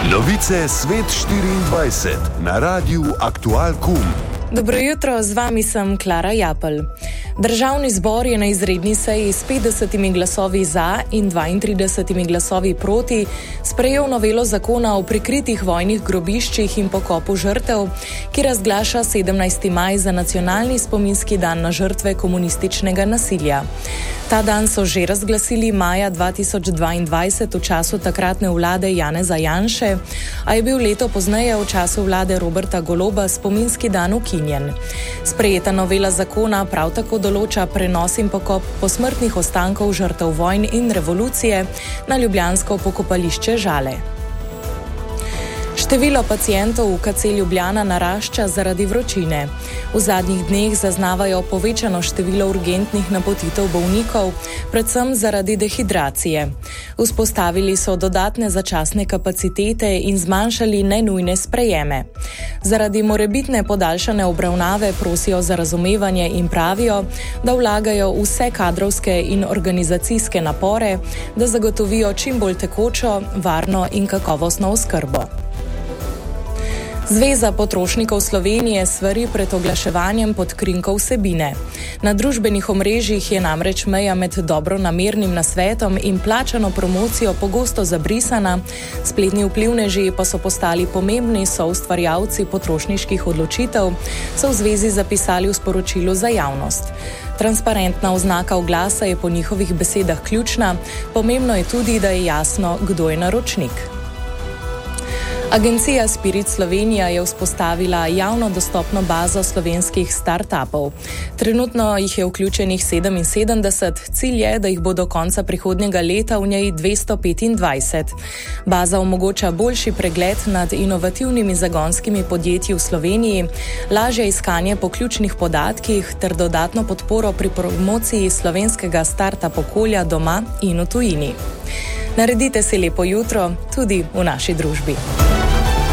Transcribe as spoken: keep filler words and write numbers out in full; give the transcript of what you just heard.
Novice Svet štiriindvajset na Radiu Aktual.com. Dobro jutro, z vami sem Klara Japelj. Državni zbor je na izredni seji s petdesetimi glasovi za in dvaintridesetimi glasovi proti sprejel novelo zakona o prikritih vojnih grobiščih in pokopu žrtev, ki razglaša sedemnajsti maj za nacionalni spominski dan na žrtve komunističnega nasilja. Ta dan so že razglasili maja dva tisoč dvaindvajset v času takratne vlade Janeza Janše, a je bil leto pozneje v času vlade Roberta Goloba spominski dan ukinjen. Sprejeta novela zakona prav tako določa prenos in pokop posmrtnih ostankov žrtev vojn in revolucije na ljubljansko pokopališče Žale. Število pacientov v ka ce Ljubljana narašča zaradi vročine. V zadnjih dneh zaznavajo povečano število urgentnih napotitev bolnikov, predvsem zaradi dehidracije. Vzpostavili so dodatne začasne kapacitete in zmanjšali nenujne sprejeme. Zaradi morebitne podaljšane obravnave prosijo za razumevanje in pravijo, da vlagajo vse kadrovske in organizacijske napore, da zagotovijo čim bolj tekočo, varno in kakovostno oskrbo. Zveza potrošnikov Slovenije svari pred oglaševanjem pod krinko vsebine. Na družbenih omrežjih je namreč meja med dobronamernim nasvetom in plačano promocijo pogosto zabrisana, spletni vplivneži pa so postali pomembni soustvarjalci potrošniških odločitev, so v zvezi zapisali v sporočilu za javnost. Transparentna oznaka oglasa je po njihovih besedah ključna, pomembno je tudi, da je jasno, kdo je naročnik. Agencija Spirit Slovenija je vzpostavila javno dostopno bazo slovenskih start-upov. Trenutno jih je vključenih sedeminsedemdeset, cilj je, da jih bo do konca prihodnjega leta v njej dvesto petindvajset. Baza omogoča boljši pregled nad inovativnimi zagonskimi podjetji v Sloveniji, lažje iskanje po ključnih podatkih ter dodatno podporo pri promociji slovenskega start-up okolja doma in v tujini. Naredite si lepo jutro tudi v naši družbi.